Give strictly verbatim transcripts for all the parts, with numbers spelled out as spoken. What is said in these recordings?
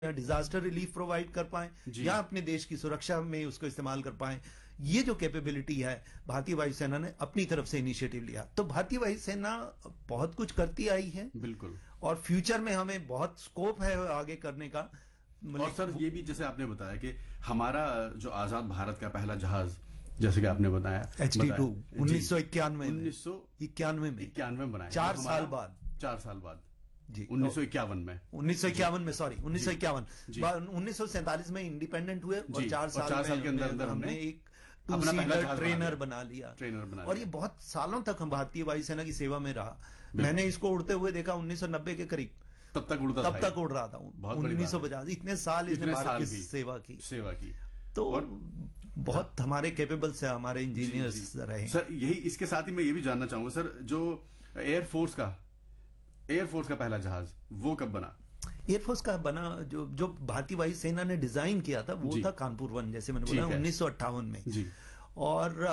Disaster relief provide कर पाएं या अपने देश की सुरक्षा में उसको इस्तेमाल कर पाएं। ये जो कैपेबिलिटी है भारतीय वायुसेना ने अपनी तरफ से इनिशिएटिव लिया। तो भारतीय वायुसेना बहुत कुछ करती आई है बिल्कुल, और फ्यूचर में हमें बहुत स्कोप है आगे करने का। और सर ये भी जैसे आपने बताया कि हमारा जो आजाद भारत का पहला जहाज, जैसे कि आपने बताया एच टी टू उन्नीस सौ इक्यानवे उन्नीस सौ इक्यानवे में इक्यानवे में बनाया, चार साल बाद चार साल बाद जी उन्नीस सौ इक्यावन में उन्नीस सौ इक्यावन में सॉरी उन्नीस सौ इक्यावन उन्नीस सौ सैंतालीस में इंडिपेंडेंट हुए और चार साल, चार साल के अंदर अंदर हमने एक टू सीटर ट्रेनर बना लिया ट्रेनर बना और ये बहुत सालों तक हम भारतीय वायुसेना की सेवा में रहा। मैंने इसको उड़ते हुए देखा उन्नीस सौ नब्बे के करीब, तब तक उड़ता तब तक उड़ रहा था उन्नीस सौ पचास। इतने साल इसने भारत की सेवा की सेवा की तो बहुत हमारे केपेबल से हमारे इंजीनियर्स रहे। सर यही इसके साथ ही मैं ये भी जानना चाहूंगा सर, जो एयरफोर्स का एयरफोर्स का पहला जहाज वो कब बना? एयरफोर्स का बना जो जो भारतीय वायुसेना ने डिजाइन किया था वो था कानपुर वन, जैसे मैंने बोला उन्नीस सौ अट्ठावन में जी। और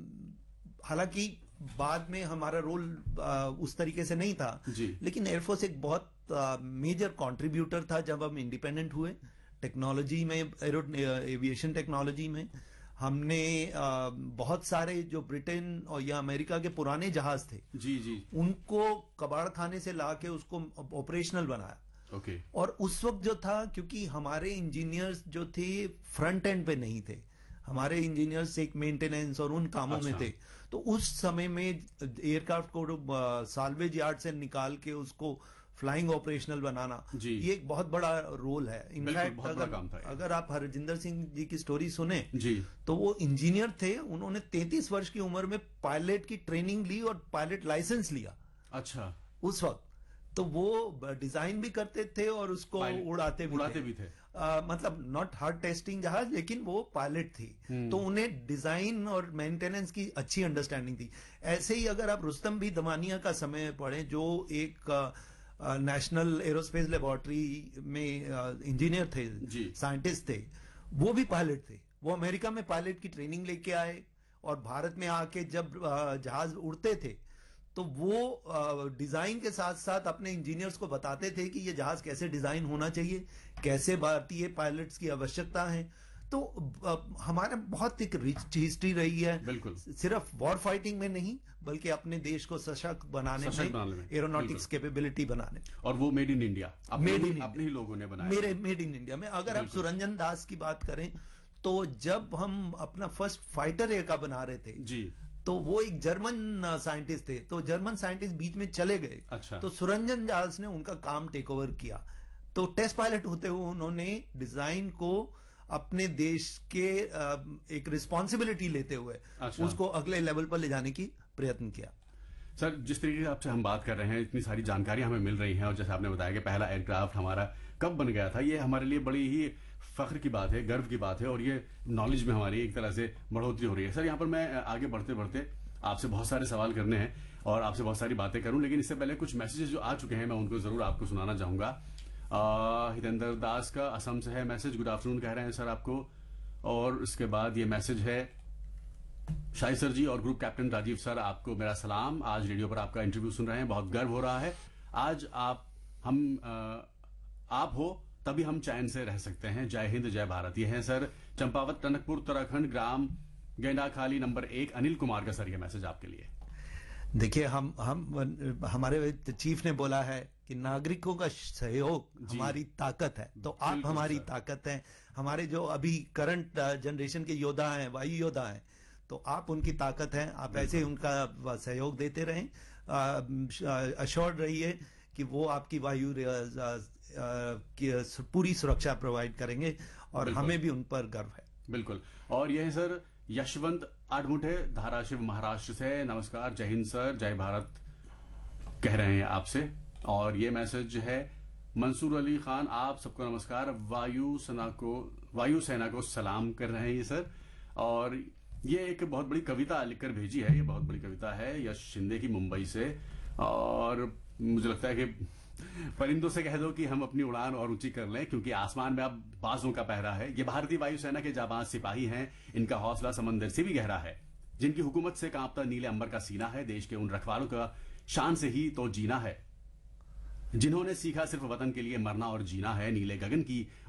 हालांकि बाद में हमारा रोल उस तरीके से नहीं था जी। लेकिन एयरफोर्स एक बहुत मेजर कंट्रीब्यूटर था जब हम इंडिपेंडेंट हुए टेक्नोलॉजी में, एरो एविएशन टेक्नोलॉजी में। हमने आ, बहुत सारे जो ब्रिटेन और या अमेरिका के पुराने जहाज थे जी जी उनको कबाड़ खाने से लाके उसको ऑपरेशनल बनाया। ओके। और उस वक्त जो था, क्योंकि हमारे इंजीनियर्स जो थे फ्रंट एंड पे नहीं थे, हमारे इंजीनियर्स एक मेंटेनेंस और उन कामों अच्छा। में थे, तो उस समय में एयरक्राफ्ट को साल्वेज यार्ड से निकाल के उसको फ्लाइंग ऑपरेशनल बनाना ये एक बहुत बड़ा रोल है। इनफैक्ट अगर, अगर आप हरजिंदर सिंह जी की स्टोरी सुने जी तो वो इंजीनियर थे, उन्होंने तैंतीस वर्ष की उम्र में पायलट की ट्रेनिंग ली और पायलट लाइसेंस लिया। अच्छा। उस वक्त तो वो डिजाइन भी करते थे और उसको उड़ाते भी उड़ाते थे। भी थे आ, मतलब नॉट हार्ड टेस्टिंग जहाज, लेकिन वो पायलट थी तो उन्हें डिजाइन और मेंटेनेंस की अच्छी अंडरस्टैंडिंग थी। ऐसे ही अगर आप रुस्तम बी दमानिया का समय पढ़ें जो एक नेशनल एरोस्पेस लेबोरेटरी में इंजीनियर थे, साइंटिस्ट थे, वो भी पायलट थे। वो अमेरिका में पायलट की ट्रेनिंग लेके आए और भारत में आके जब जहाज उड़ते थे तो वो डिजाइन के साथ साथ अपने इंजीनियर्स को बताते थे कि ये जहाज कैसे डिजाइन होना चाहिए, कैसे भारतीय पायलट्स की आवश्यकता है। तो हमारा बहुत एक रिच हिस्ट्री रही है, बिल्कुल, सिर्फ वॉर फाइटिंग में नहीं बल्कि अपने देश को सशक्त बनाने सशक्त में, एरोनॉटिक्स कैपेबिलिटी बनाने, और वो made in India, made in अपने ही लोगों ने बनाया, मेरे मेड इन इंडिया में। अगर आप सुरंजन दास की बात करें तो जब हम अपना फर्स्ट फाइटर एयर का बना रहे थे जी तो वो एक जर्मन साइंटिस्ट थे, तो जर्मन साइंटिस्ट बीच में चले गए। अच्छा। तो सुरंजन दास ने उनका काम टेक ओवर किया। तो टेस्ट पायलट होते हुए उन्होंने डिजाइन को अपने देश के एक रिस्पॉन्सिबिलिटी लेते हुए अच्छा। उसको अगले लेवल पर ले जाने की प्रयत्न किया। सर जिस तरीके से आपसे हम बात कर रहे हैं, इतनी सारी जानकारी हमें मिल रही है, और जैसे आपने बताया कि पहला एयरक्राफ्ट हमारा कब बन गया था, ये हमारे लिए बड़ी ही फख्र की बात है, गर्व की बात है, और ये नॉलेज में हमारी एक तरह से बढ़ोतरी हो रही है। सर यहाँ पर मैं आगे बढ़ते बढ़ते आपसे बहुत सारे सवाल करने हैं और आपसे बहुत सारी बातें करूं, लेकिन इससे पहले कुछ मैसेजेस जो आ चुके हैं मैं उनको जरूर आपको सुनाना चाहूंगा। हितेंद्र दास का असम से है मैसेज, गुड आफ्टरनून कह रहे हैं सर आपको। और उसके बाद ये मैसेज है, शाही सर जी और ग्रुप कैप्टन राजीव सर, आपको मेरा सलाम। आज रेडियो पर आपका इंटरव्यू सुन रहे हैं, बहुत गर्व हो रहा है। आज आप हम आ, आप हो तभी हम चैन से रह सकते हैं। जय हिंद जय भारत। ये है सर चंपावत टनकपुर उत्तराखंड, ग्राम गेंडाखाली नंबर एक, अनिल कुमार का सर ये मैसेज आपके लिए। देखिए हम हम हमारे चीफ ने बोला है कि नागरिकों का सहयोग हमारी ताकत है, तो आप हमारी ताकत हैं। हमारे जो अभी करंट जनरेशन के योद्धा हैं, वायु योद्धा हैं, तो आप उनकी ताकत हैं। आप ऐसे उनका सहयोग देते रहें, अश्योर्ड रहिए कि वो आपकी वायु की पूरी सुरक्षा प्रोवाइड करेंगे और हमें भी उन पर गर्व है। बिल्कुल। और यह है सर यशवंत आठमुठे, धाराशिव महाराष्ट्र से, नमस्कार, जय हिंद सर, जय भारत कह रहे हैं आपसे। और ये मैसेज है मंसूर अली खान, आप सबको नमस्कार, वायु सेना को वायु सेना को सलाम कर रहे हैं ये सर। और ये एक बहुत बड़ी कविता लिखकर भेजी है, ये बहुत बड़ी कविता है यश शिंदे की मुंबई से। और मुझे लगता है कि परिंदों से कह दो कि हम अपनी उड़ान और ऊंची कर लें, क्योंकि आसमान में अब बाजों का पहरा है। ये भारतीय वायुसेना के जाबाज सिपाही हैं, इनका हौसला समंदर से भी गहरा है, जिनकी हुकूमत से कांपता नीले अंबर का सीना है। देश के उन रखवालों का शान से ही तो जीना है। जिन्होंने सीखा सिर्फ वतन के लिए मरना और जीना है, नीले गगन की